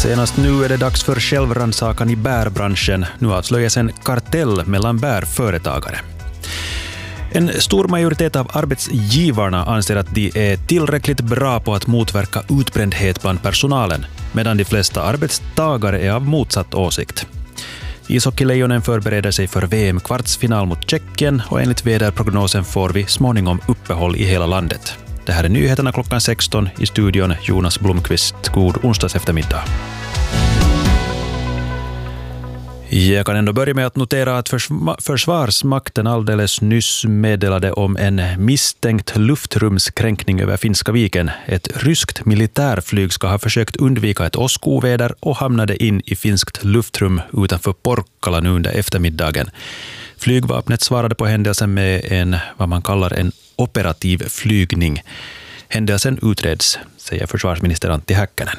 Senast nu är det dags för självrannsakan i bärbranschen. Nu avslöjas en kartell mellan bärföretagare. En stor majoritet av arbetsgivarna anser att de är tillräckligt bra på att motverka utbrändhet bland personalen, medan de flesta arbetstagare är av motsatt åsikt. Ishockeylejonen förbereder sig för VM-kvartsfinal mot Tjeckien och enligt väderprognosen får vi småningom uppehåll i hela landet. Det här är nyheterna klockan 16 i studion. Jonas Blomqvist, god onsdags eftermiddag. Jag kan ändå börja med att notera att Försvarsmakten alldeles nyss meddelade om en misstänkt luftrumskränkning över Finska viken. Ett ryskt militärflyg ska ha försökt undvika ett åskoväder och hamnade in i finskt luftrum utanför Porkkala nu under eftermiddagen. Flygvapnet svarade på händelsen med vad man kallar en operativ flygning. Händelsen utreds, säger försvarsminister Antti Häkkänen.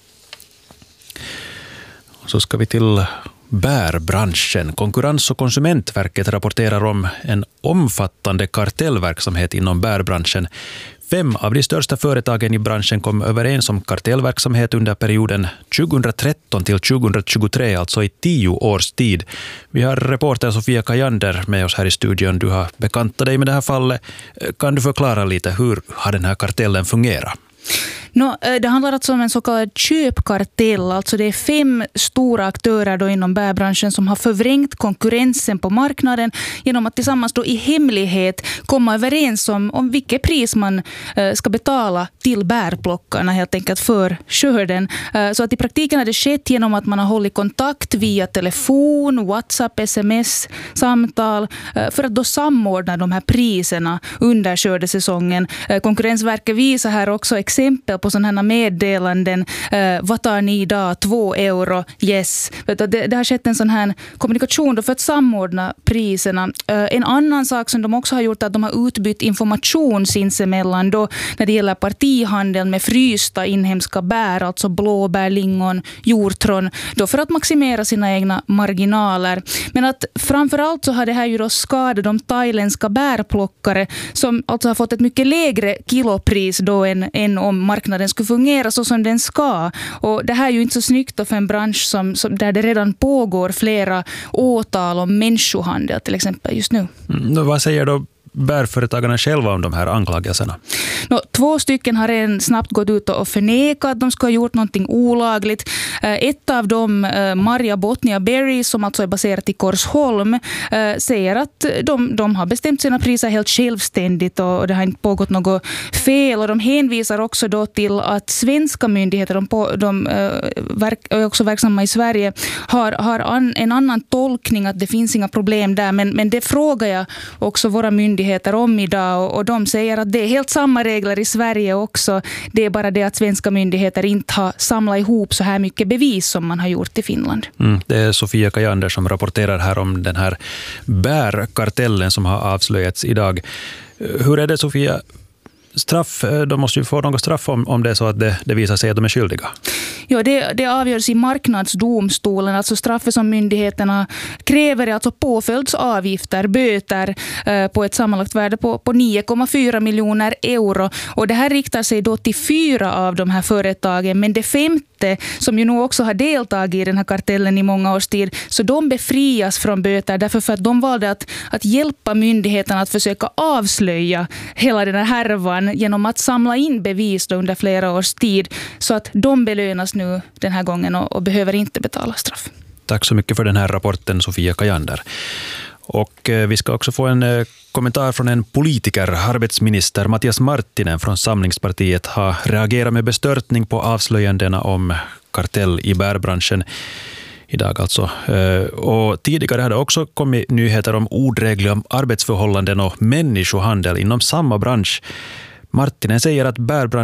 Så ska vi till bärbranschen. Konkurrens- och konsumentverket rapporterar om en omfattande kartellverksamhet inom bärbranschen. 5 av de största företagen i branschen kom överens om kartellverksamhet under perioden 2013 till 2023, alltså i 10 års tid. Vi har reporter Sofia Kajander med oss här i studion. Du har bekantat dig med det här fallet. Kan du förklara lite hur har den här kartellen fungerat? Det handlar alltså om en så kallad köpkartell. Alltså det är 5 stora aktörer då inom bärbranschen som har förvrängt konkurrensen på marknaden genom att tillsammans då i hemlighet komma överens om vilket pris man ska betala till bärplockarna helt enkelt för skörden. Så att i praktiken har det skett genom att man har hållit kontakt via telefon, WhatsApp, sms, samtal för att då samordna de här priserna under skördesäsongen. Konkurrensverket visar här också exempel på sådana här meddelanden. Vad tar ni idag? 2 euro? Yes. Det har skett en sån här kommunikation då för att samordna priserna. En annan sak som de också har gjort är att de har utbytt information sinsemellan då när det gäller partihandel med frysta inhemska bär, alltså blåbär, lingon, hjortron, då för att maximera sina egna marginaler. Men att framförallt så har det här ju då skadat de thailändska bärplockare som alltså har fått ett mycket lägre kilopris då än om marknaden skulle fungera så som den ska. Och det här är ju inte så snyggt för en bransch där det redan pågår flera åtal om människohandel till exempel just nu. Vad säger då bärföretagarna själva om de här anklagelserna? 2 stycken har redan snabbt gått ut och förnekat att de ska ha gjort någonting olagligt. Ett av dem, Maria Botnia Berry, som alltså är baserat i Korsholm, säger att de har bestämt sina priser helt självständigt och det har inte pågått något fel. Och de hänvisar också då till att svenska myndigheter, de är också verksamma i Sverige, har en annan tolkning, att det finns inga problem där. Men det frågar jag också våra myndigheter om idag och de säger att det är helt samma regler i Sverige också. Det är bara det att svenska myndigheter inte har samlat ihop så här mycket bevis som man har gjort i Finland. Det är Sofia Kajander som rapporterar här om den här bärkartellen som har avslöjats idag. Hur är det, Sofia? Straff, de måste ju få något straff om det är så att det visar sig att de är skyldiga. Ja, det avgörs i marknadsdomstolen. Alltså straffet som myndigheterna kräver är alltså påföljdsavgifter, böter på ett sammanlagt värde på 9,4 miljoner euro. Och det här riktar sig då till 4 av de här företagen. Men det 5:e, som ju nu också har deltagit i den här kartellen i många års tid, så de befrias från böter därför för att de valde att hjälpa myndigheterna att försöka avslöja hela den här härvan genom att samla in bevis då under flera års tid, så att de belönas nu den här gången och behöver inte betala straff. Tack så mycket för den här rapporten, Sofia Kajander. Och vi ska också få en kommentar från en politiker. Arbetsminister Matias Marttinen från Samlingspartiet har reagerat med bestörtning på avslöjandena om kartell i bärbranschen idag alltså. Och tidigare hade också kommit nyheter om odrägliga arbetsförhållanden och människohandel inom samma bransch. Marttinen säger att bärbranschen